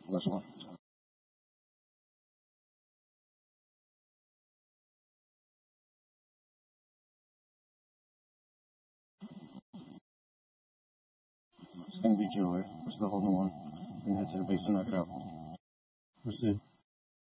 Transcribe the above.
Last one. It's gonna be Joey. We're still holding one. And head to the base and knock it out. Proceed.